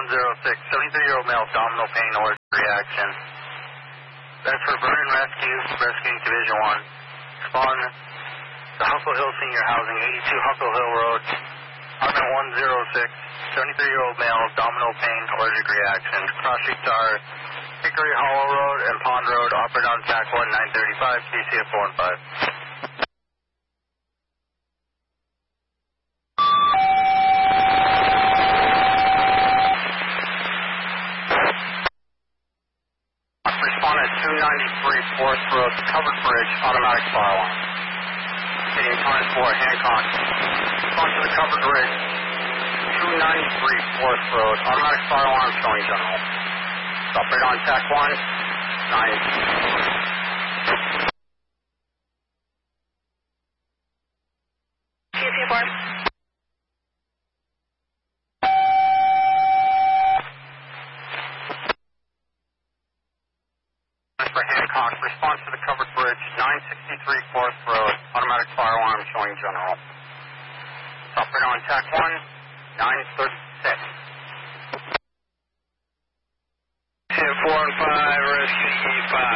73-year-old male, abdominal pain, allergic reaction. That's for Vernon Rescue, rescuing Division 1. Respond to Huckle Hill Senior Housing, 82 Huckle Hill Road, apartment 106, 73-year-old male, abdominal pain, allergic reaction. Cross streets are Hickory Hollow Road and Pond Road, operate on TAC 1, 935, KCF 4 and 5. Respond at 293 4th Road, covered bridge, automatic fire alarm. Hitting time 4, Hancock. Respond to the covered bridge, 293 4th Road, automatic fire alarm showing general. Operate on TAC 1, 9. KCF 4. For Hancock, response to the covered bridge, 963 4th Road, automatic fire alarm showing general. Operate on TAC 1, 936. 4 and 5, rescue E5.